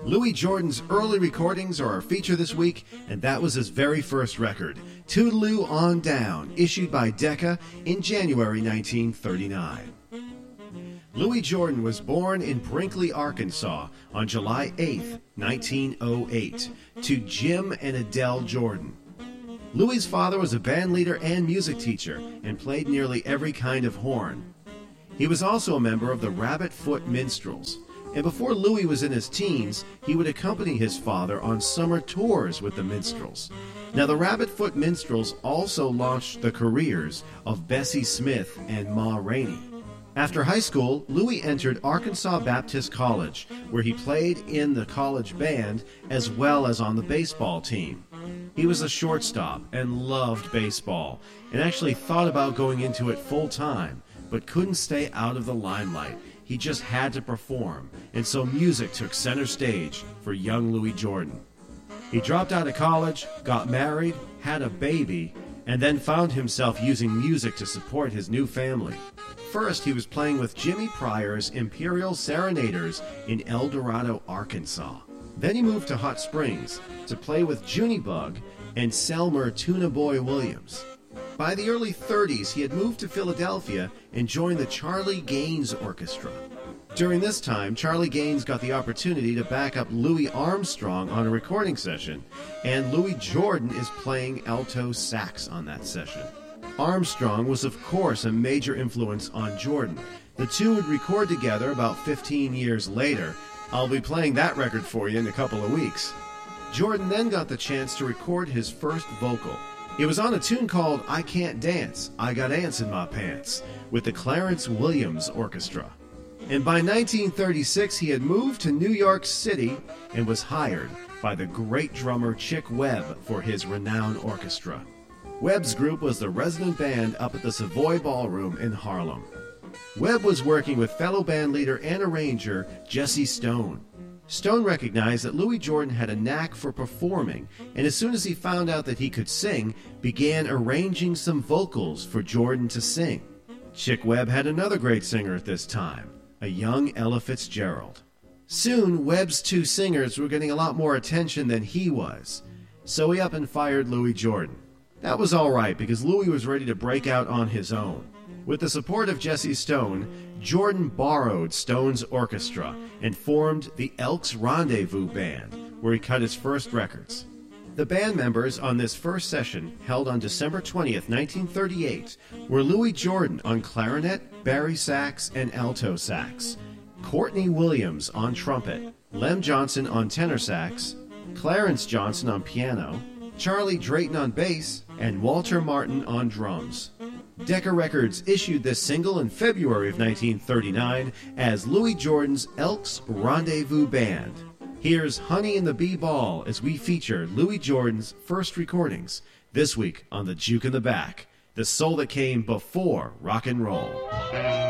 Louis Jordan's early recordings are our feature this week, and that was his very first record, Toodaloo On Down, issued by Decca in January 1939. Louis Jordan was born in Brinkley, Arkansas on July 8, 1908, to Jim and Adele Jordan. Louis's father was a band leader and music teacher and played nearly every kind of horn. He was also a member of the Rabbit Foot Minstrels, and before Louis was in his teens, he would accompany his father on summer tours with the Minstrels. Now, the Rabbit Foot Minstrels also launched the careers of Bessie Smith and Ma Rainey. After high school, Louis entered Arkansas Baptist College, where he played in the college band as well as on the baseball team. He was a shortstop and loved baseball, and actually thought about going into it full-time, but couldn't stay out of the limelight. He just had to perform, and so music took center stage for young Louis Jordan. He dropped out of college, got married, had a baby, and then found himself using music to support his new family. First, he was playing with Jimmy Pryor's Imperial Serenaders in El Dorado, Arkansas. Then he moved to Hot Springs to play with Junebug and Selmer Tuna Boy Williams. By the early 30s, he had moved to Philadelphia and joined the Charlie Gaines Orchestra. During this time, Charlie Gaines got the opportunity to back up Louis Armstrong on a recording session, and Louis Jordan is playing alto sax on that session. Armstrong was, of course, a major influence on Jordan. The two would record together about 15 years later. I'll be playing that record for you in a couple of weeks. Jordan then got the chance to record his first vocal. It was on a tune called I Can't Dance, I Got Ants in My Pants, with the Clarence Williams Orchestra. And by 1936, he had moved to New York City and was hired by the great drummer Chick Webb for his renowned orchestra. Webb's group was the resident band up at the Savoy Ballroom in Harlem. Webb was working with fellow band leader and arranger Jesse Stone. Stone recognized that Louis Jordan had a knack for performing, and as soon as he found out that he could sing, began arranging some vocals for Jordan to sing. Chick Webb had another great singer at this time, a young Ella Fitzgerald. Soon, Webb's two singers were getting a lot more attention than he was, so he up and fired Louis Jordan. That was all right, because Louis was ready to break out on his own. With the support of Jesse Stone, Jordan borrowed Stone's orchestra and formed the Elks Rendezvous Band, where he cut his first records. The band members on this first session, held on December 20th, 1938, were Louis Jordan on clarinet, bari sax, and alto sax, Courtney Williams on trumpet, Lem Johnson on tenor sax, Clarence Johnson on piano, Charlie Drayton on bass, and Walter Martin on drums. Decca Records issued this single in February of 1939 as Louis Jordan's Elks Rendezvous Band. Here's Honey in the Bee Ball as we feature Louis Jordan's first recordings this week on the Juke in the Back, the soul that came before rock and roll.